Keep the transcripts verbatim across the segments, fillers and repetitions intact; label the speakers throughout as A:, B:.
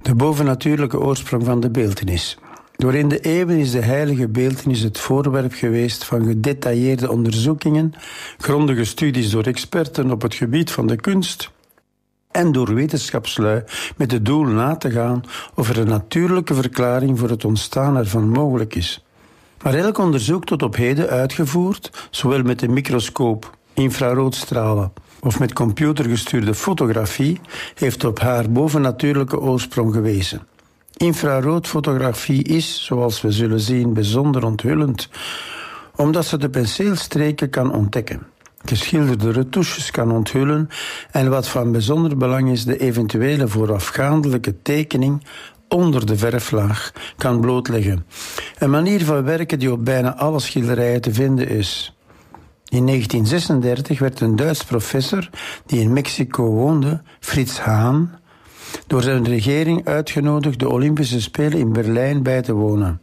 A: De bovennatuurlijke oorsprong van de beeltenis. Door in de eeuwen is de heilige beeltenis het voorwerp geweest van gedetailleerde onderzoekingen, grondige studies door experten op het gebied van de kunst en door wetenschapslui met het doel na te gaan of er een natuurlijke verklaring voor het ontstaan ervan mogelijk is. Maar elk onderzoek tot op heden uitgevoerd, zowel met de microscoop, infraroodstralen of met computergestuurde fotografie, heeft op haar bovennatuurlijke oorsprong gewezen. Infraroodfotografie is, zoals we zullen zien, bijzonder onthullend, omdat ze de penseelstreken kan ontdekken, geschilderde retouches kan onthullen en wat van bijzonder belang is, de eventuele voorafgaandelijke tekening onder de verflaag kan blootleggen. Een manier van werken die op bijna alle schilderijen te vinden is. In negentien zesendertig werd een Duits professor die in Mexico woonde, Frits Hahn, door zijn regering uitgenodigd de Olympische Spelen in Berlijn bij te wonen.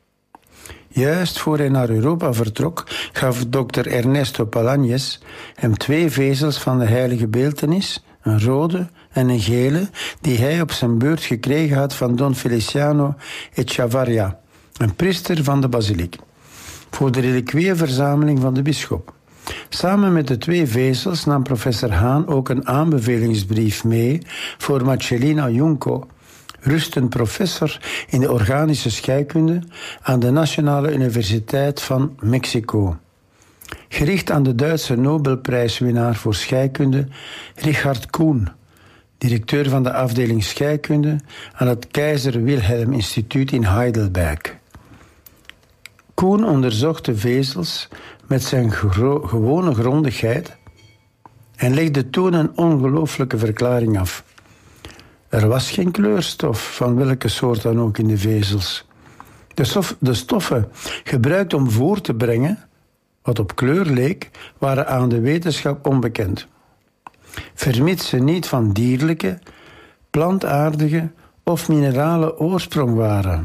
A: Juist voor hij naar Europa vertrok, gaf dokter Ernesto Palañez hem twee vezels van de heilige beeltenis, een rode en een gele, die hij op zijn beurt gekregen had van Don Feliciano Echavarria, een priester van de basiliek, voor de reliquieënverzameling van de bisschop. Samen met de twee vezels nam professor Hahn ook een aanbevelingsbrief mee voor Marcellina Junco, rustend professor in de organische scheikunde aan de Nationale Universiteit van Mexico. Gericht aan de Duitse Nobelprijswinnaar voor scheikunde Richard Kuhn, directeur van de afdeling scheikunde aan het Keizer Wilhelm Instituut in Heidelberg. Kuhn onderzocht de vezels met zijn gro- gewone grondigheid en legde toen een ongelooflijke verklaring af. Er was geen kleurstof, van welke soort dan ook, in de vezels. De, stof, de stoffen gebruikt om voor te brengen wat op kleur leek, waren aan de wetenschap onbekend. Vermits ze niet van dierlijke, plantaardige of minerale oorsprong waren.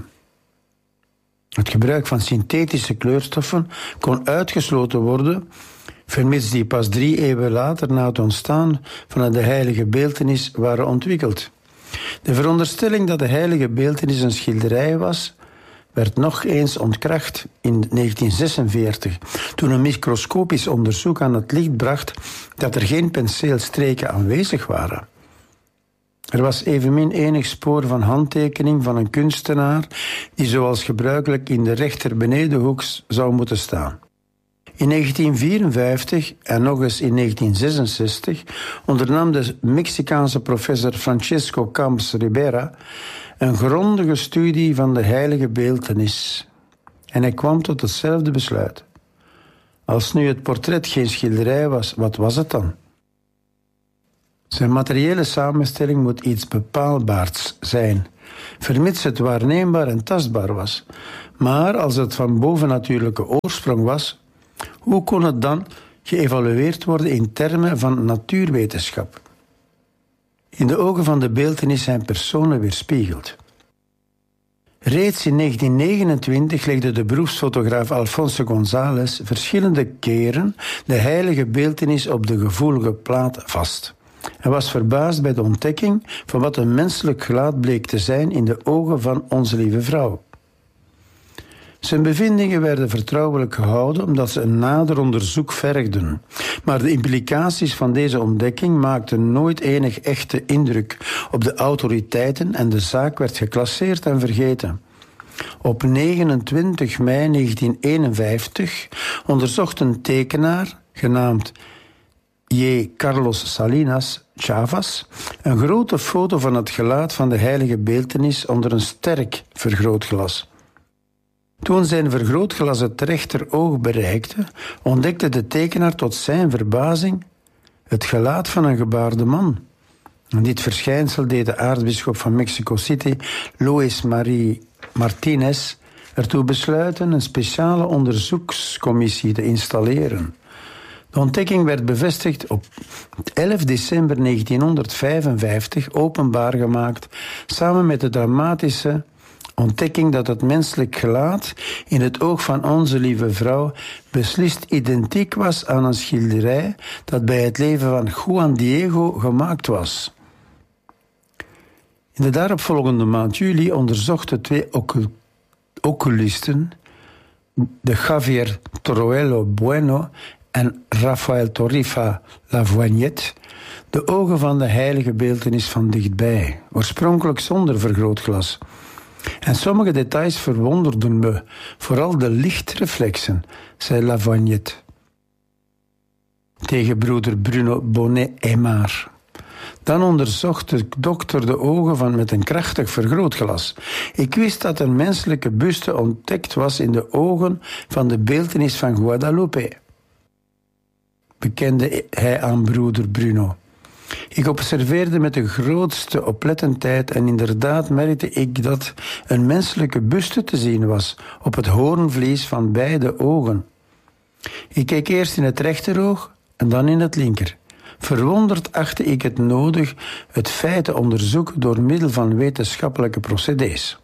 A: Het gebruik van synthetische kleurstoffen kon uitgesloten worden, vermits die pas drie eeuwen later na het ontstaan van de heilige beeltenis waren ontwikkeld. De veronderstelling dat de heilige beeltenis een schilderij was, werd nog eens ontkracht in negentien zesenveertig, toen een microscopisch onderzoek aan het licht bracht dat er geen penseelstreken aanwezig waren. Er was evenmin enig spoor van handtekening van een kunstenaar die zoals gebruikelijk in de rechter benedenhoek zou moeten staan. In negentien vierenvijftig en nog eens in negentien zesenzestig ondernam de Mexicaanse professor Francisco Camps Ribera een grondige studie van de heilige beeltenis. En hij kwam tot hetzelfde besluit. Als nu het portret geen schilderij was, wat was het dan? Zijn materiële samenstelling moet iets bepaalbaars zijn, vermits het waarneembaar en tastbaar was. Maar als het van bovennatuurlijke oorsprong was, hoe kon het dan geëvalueerd worden in termen van natuurwetenschap? In de ogen van de beeltenis zijn personen weerspiegeld. Reeds in negentien negenentwintig legde de beroepsfotograaf Alfonso González verschillende keren de heilige beeltenis op de gevoelige plaat vast. Hij was verbaasd bij de ontdekking van wat een menselijk gelaat bleek te zijn in de ogen van Onze Lieve Vrouw. Zijn bevindingen werden vertrouwelijk gehouden omdat ze een nader onderzoek vergden. Maar de implicaties van deze ontdekking maakten nooit enig echte indruk op de autoriteiten en de zaak werd geclasseerd en vergeten. Op negenentwintig mei negentien eenenvijftig onderzocht een tekenaar, genaamd J. Carlos Salinas Chavas, een grote foto van het gelaat van de heilige beeltenis onder een sterk vergrootglas. Toen zijn vergrootglas het rechteroog bereikte, ontdekte de tekenaar tot zijn verbazing het gelaat van een gebaarde man. En dit verschijnsel deed de aartsbisschop van Mexico City, Luis Marie Martinez, ertoe besluiten een speciale onderzoekscommissie te installeren. De ontdekking werd bevestigd op elf december negentienhonderdvijfenvijftig openbaar gemaakt, samen met de dramatische ontdekking dat het menselijk gelaat in het oog van Onze Lieve Vrouw beslist identiek was aan een schilderij dat bij het leven van Juan Diego gemaakt was. In de daaropvolgende maand juli onderzochten twee ocul- oculisten, de Javier Torroella Bueno en Rafael Torrifa Lavoignette, de ogen van de heilige beeltenis van dichtbij, oorspronkelijk zonder vergrootglas. En sommige details verwonderden me, vooral de lichtreflexen, zei Lavoignette tegen broeder Bruno Bonnet-Aymar. Dan onderzocht de dokter de ogen van met een krachtig vergrootglas. Ik wist dat een menselijke buste ontdekt was in de ogen van de beeltenis van Guadalupe, bekende hij aan broeder Bruno. Ik observeerde met de grootste oplettendheid en inderdaad merkte ik dat een menselijke buste te zien was op het hoornvlies van beide ogen. Ik keek eerst in het rechteroog en dan in het linker. Verwonderd achtte ik het nodig het feit te onderzoeken door middel van wetenschappelijke procedés.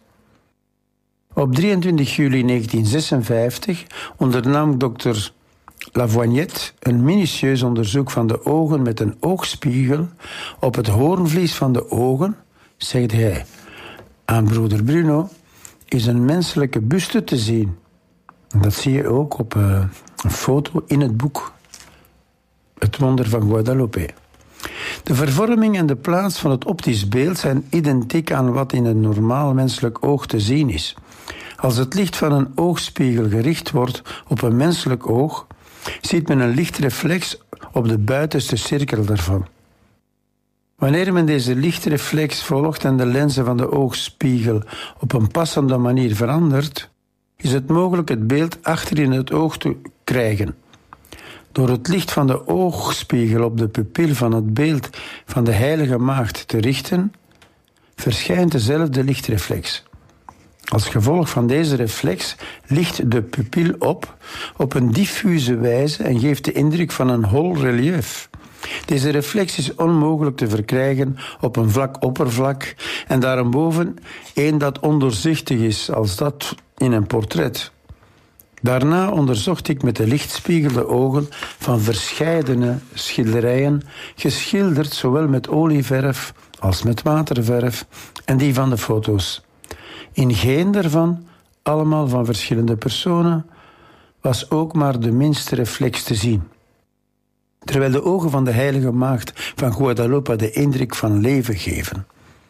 A: Op drieëntwintig juli negentien zesenvijftig ondernam dokter Lavoignette een minutieus onderzoek van de ogen met een oogspiegel op het hoornvlies van de ogen, zegt hij. Aan broeder Bruno is een menselijke buste te zien. Dat zie je ook op uh, een foto in het boek Het wonder van Guadalupe. De vervorming en de plaats van het optisch beeld zijn identiek aan wat in een normaal menselijk oog te zien is. Als het licht van een oogspiegel gericht wordt op een menselijk oog, ziet men een lichtreflex op de buitenste cirkel daarvan. Wanneer men deze lichtreflex volgt en de lenzen van de oogspiegel op een passende manier verandert, is het mogelijk het beeld achter in het oog te krijgen. Door het licht van de oogspiegel op de pupil van het beeld van de heilige maagd te richten, verschijnt dezelfde lichtreflex. Als gevolg van deze reflex licht de pupil op op een diffuse wijze en geeft de indruk van een hol relief. Deze reflex is onmogelijk te verkrijgen op een vlak oppervlak en daarboven één dat ondoorzichtig is als dat in een portret. Daarna onderzocht ik met de lichtspiegel de ogen van verscheidene schilderijen, geschilderd zowel met olieverf als met waterverf, en die van de foto's. In geen daarvan, allemaal van verschillende personen, was ook maar de minste reflex te zien. Terwijl de ogen van de heilige maagd van Guadalupe de indruk van leven geven.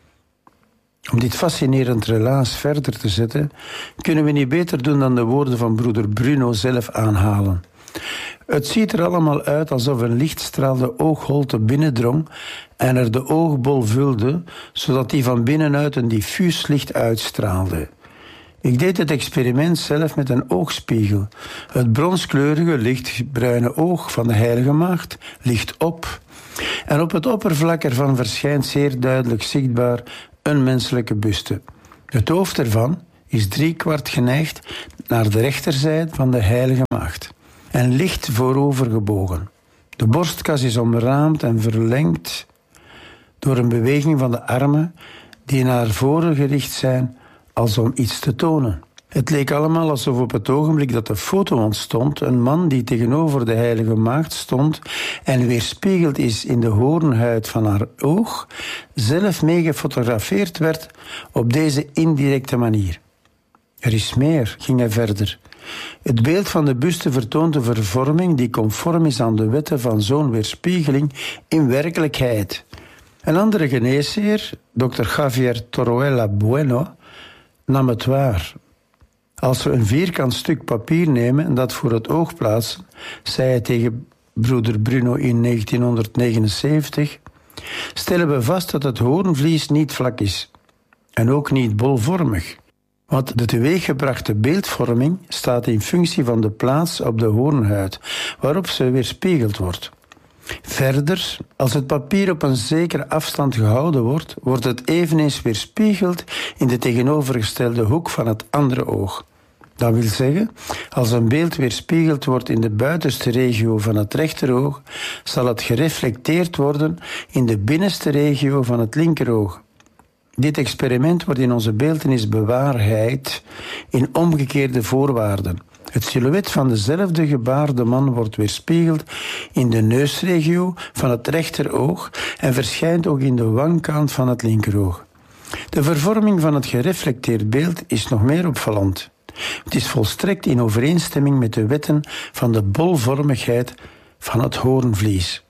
A: Om dit fascinerend relaas verder te zetten, kunnen we niet beter doen dan de woorden van broeder Bruno zelf aanhalen. Het ziet er allemaal uit alsof een lichtstraal de oogholte binnendrong en er de oogbol vulde, zodat die van binnenuit een diffuus licht uitstraalde. Ik deed het experiment zelf met een oogspiegel. Het bronskleurige, lichtbruine oog van de heilige maagd ligt op. En op het oppervlak ervan verschijnt zeer duidelijk zichtbaar een menselijke buste. Het hoofd ervan is driekwart geneigd naar de rechterzijde van de heilige maagd en licht voorover gebogen. De borstkas is omraamd en verlengd door een beweging van de armen die naar voren gericht zijn als om iets te tonen. Het leek allemaal alsof op het ogenblik dat de foto ontstond een man die tegenover de heilige maagd stond en weerspiegeld is in de hoornhuid van haar oog, zelf mee gefotografeerd werd op deze indirecte manier. Er is meer, ging hij verder. Het beeld van de buste vertoont een vervorming die conform is aan de wetten van zo'n weerspiegeling in werkelijkheid. Een andere geneesheer, dokter Javier Torroella Bueno, nam het waar. Als we een vierkant stuk papier nemen en dat voor het oog plaatsen, zei hij tegen broeder Bruno in negentienhonderdnegenenzeventig, stellen we vast dat het hoornvlies niet vlak is en ook niet bolvormig. Want de teweeggebrachte beeldvorming staat in functie van de plaats op de hoornhuid waarop ze weerspiegeld wordt. Verder, als het papier op een zekere afstand gehouden wordt, wordt het eveneens weerspiegeld in de tegenovergestelde hoek van het andere oog. Dat wil zeggen, als een beeld weerspiegeld wordt in de buitenste regio van het rechteroog, zal het gereflecteerd worden in de binnenste regio van het linkeroog. Dit experiment wordt in onze beeltenis bewaarheid in omgekeerde voorwaarden. Het silhouet van dezelfde gebaarde man wordt weerspiegeld in de neusregio van het rechteroog en verschijnt ook in de wangkant van het linkeroog. De vervorming van het gereflecteerd beeld is nog meer opvallend. Het is volstrekt in overeenstemming met de wetten van de bolvormigheid van het hoornvlies.